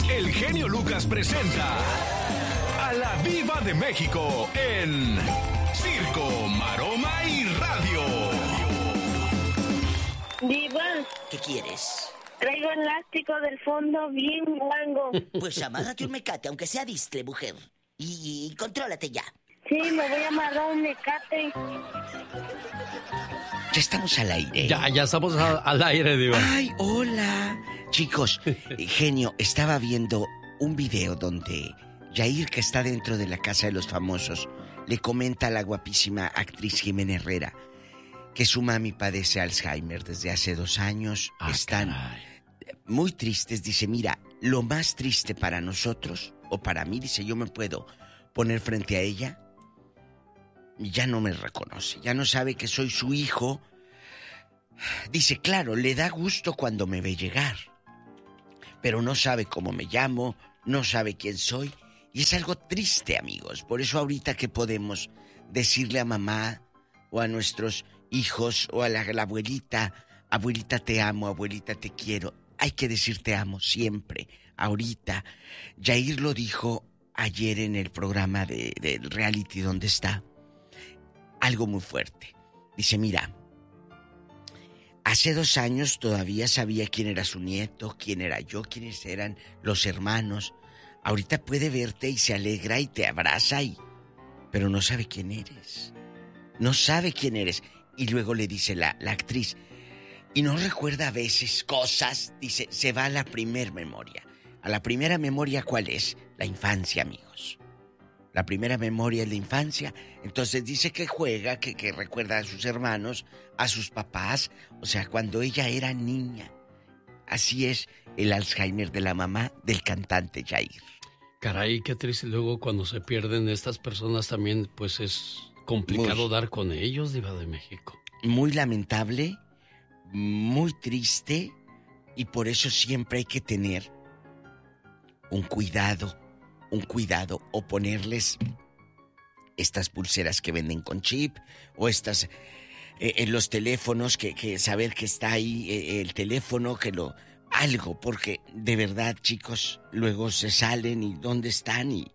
el genio Lucas presenta a la Diva de México en Circo, Maroma y Radio. Diva, ¿Qué quieres? traigo elástico del fondo bien guango. Pues amárrate un mecate, aunque sea distre, mujer. Y contrólate ya. Sí, me voy a amarrar un mecate. Ya estamos al aire. Ya estamos al aire, Diva. Ay, hola. Chicos, genio, estaba viendo un video donde Yair, que está dentro de la casa de los famosos, le comenta a la guapísima actriz Jimena Herrera que su mami padece Alzheimer desde hace 2 años. Están muy tristes. Dice, mira, lo más triste para nosotros, o para mí, dice, yo me puedo poner frente a ella y ya no me reconoce, ya no sabe que soy su hijo. Dice, claro, le da gusto cuando me ve llegar, pero no sabe cómo me llamo, no sabe quién soy. Y es algo triste, amigos. Por eso ahorita que podemos decirle a mamá o a nuestros hijos o a la abuelita, abuelita te amo, abuelita te quiero. Hay que decir te amo siempre, ahorita. Yair lo dijo ayer en el programa del reality donde está. Algo muy fuerte. Dice, mira, hace 2 años todavía sabía quién era su nieto, quién era yo, quiénes eran los hermanos. Ahorita puede verte y se alegra y te abraza pero no sabe quién eres. No sabe quién eres. Y luego le dice la actriz, y no recuerda a veces cosas. Dice, se va a la primer memoria. ¿A la primera memoria cuál es? La infancia, amigos. La primera memoria es la infancia. Entonces dice que juega, que recuerda a sus hermanos, a sus papás. O sea, cuando ella era niña. Así es el Alzheimer de la mamá del cantante Yair. Caray, qué triste. Luego cuando se pierden estas personas también, pues es complicado dar con ellos, Diva de México. Muy lamentable, muy triste, y por eso siempre hay que tener un cuidado, o ponerles estas pulseras que venden con chip, o estas en los teléfonos, que saber que está ahí el teléfono, algo, porque de verdad, chicos, luego se salen y dónde están, y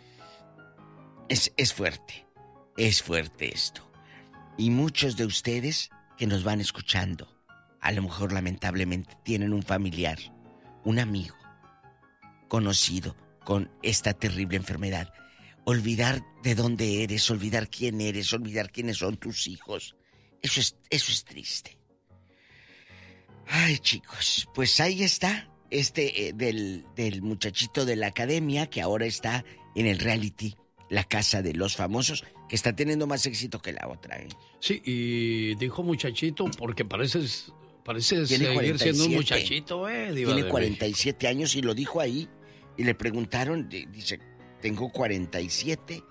es fuerte esto. Y muchos de ustedes que nos van escuchando, a lo mejor lamentablemente tienen un familiar, un amigo, conocido con esta terrible enfermedad. Olvidar de dónde eres, olvidar quién eres, olvidar quiénes son tus hijos. Eso es triste. Ay, chicos, pues ahí está del muchachito de la academia que ahora está en el reality La Casa de los Famosos, que está teniendo más éxito que la otra, ¿eh? Sí, y dijo muchachito porque parece Tiene seguir 47. siendo un muchachito, Diva. Tiene 47 años y lo dijo ahí. Y le preguntaron, dice, tengo 47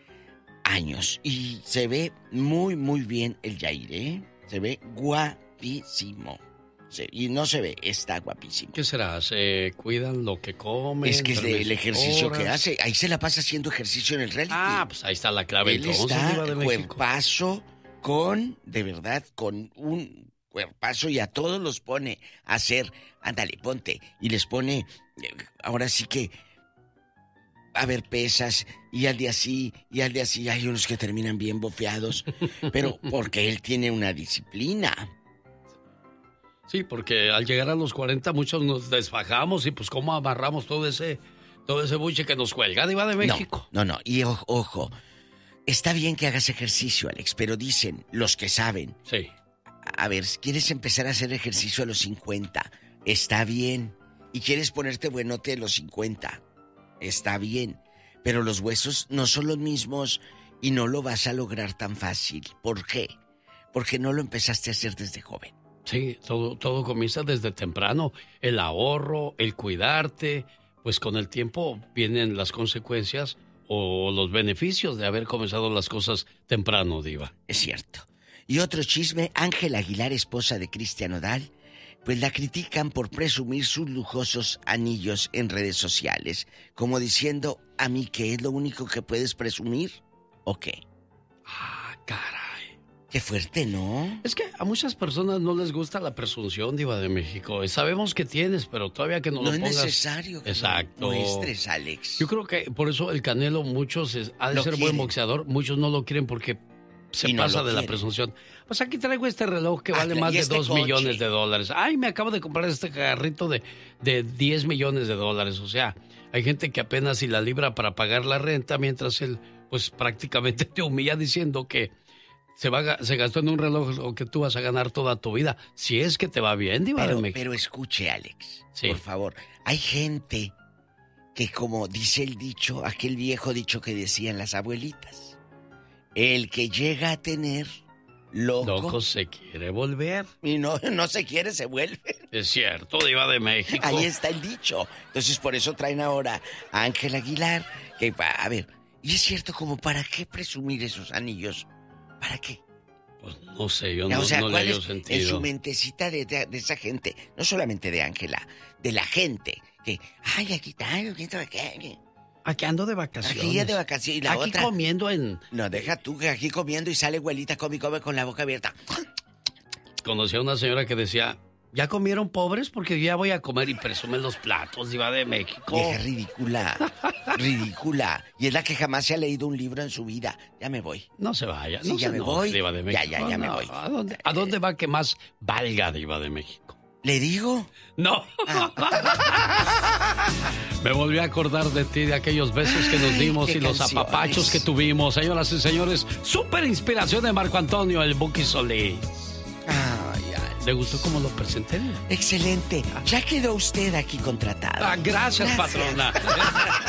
años. Y se ve muy, muy bien el Yair, ¿eh? Se ve guapísimo. Y no se ve, está guapísimo. ¿Qué será? ¿Se cuidan lo que comen? Es que es el ejercicio que hace. Ahí se la pasa haciendo ejercicio en el reality. Ah, pues ahí está la clave. Él entonces, está Diva de México. cuerpazo, de verdad, con un cuerpazo, y a todos los pone a hacer, ándale, ponte, y les pone, ahora sí que, a ver, pesas, y al día sí, hay unos que terminan bien bofeados, pero porque él tiene una disciplina. Sí, porque al llegar a los 40 muchos nos desfajamos y pues cómo amarramos todo ese buche que nos cuelga, Diva de México. No, y ojo, está bien que hagas ejercicio, Alex, pero dicen los que saben. Sí. A ver, ¿quieres empezar a hacer ejercicio a los 50? Está bien. ¿Y quieres ponerte buenote a los 50? Está bien. Pero los huesos no son los mismos y no lo vas a lograr tan fácil. ¿Por qué? Porque no lo empezaste a hacer desde joven. Sí, todo comienza desde temprano. El ahorro, el cuidarte, pues con el tiempo vienen las consecuencias o los beneficios de haber comenzado las cosas temprano, Diva. Es cierto. Y otro chisme, Ángela Aguilar, esposa de Cristian Nodal, pues la critican por presumir sus lujosos anillos en redes sociales, como diciendo, ¿a mí qué es lo único que puedes presumir? ¿O qué? Ah, caray. Qué fuerte, ¿no? Es que a muchas personas no les gusta la presunción, Diva de México. Sabemos que tienes, pero todavía que no lo pongas... No es necesario que exacto. muestres, Alex. Yo creo que por eso el Canelo, muchos, ha de ser buen boxeador, muchos no lo quieren porque se pasa de la presunción. Pues aquí traigo este reloj que vale más de 2 millones de dólares. Ay, me acabo de comprar este carrito de 10 millones de dólares. O sea, hay gente que apenas si la libra para pagar la renta, mientras él, pues prácticamente te humilla diciendo que se gastó en un reloj o que tú vas a ganar toda tu vida. Si es que te va bien, Diva de México. Pero escuche, Alex, por favor. Hay gente que, como dice el dicho, aquel viejo dicho que decían las abuelitas, el que llega a tener loco se quiere volver. Y no se quiere, se vuelve. Es cierto, Diva de México. Ahí está el dicho. Entonces, por eso traen ahora a Ángel Aguilar. Que, a ver, y es cierto, como para qué presumir esos anillos. ¿Para qué? Pues no sé, yo no le hallo sentido. En su mentecita de esa gente, no solamente de Ángela, de la gente, que, ay, aquí está, aquí ando de vacaciones. Aquí ya de vacaciones. Y la aquí otra, comiendo en... No, deja tú que aquí comiendo y sale abuelita, come con la boca abierta. Conocí a una señora que decía, ¿ya comieron pobres? Porque yo ya voy a comer, y presume los platos, Diva de México. Vieja ridícula. Y es la que jamás se ha leído un libro en su vida. Ya me voy. No se vaya. Sí, ya me voy. Diva de México. Ya me voy. ¿A dónde va que más valga, Diva de México? ¿Le digo? No. Me volví a acordar de ti, de aquellos besos que nos dimos y los apapachos que tuvimos. Señoras y señores, súper inspiración de Marco Antonio, el Buki Solís. ¿Le gustó cómo lo presenté? Excelente. Ya quedó usted aquí contratada. Gracias, patrona.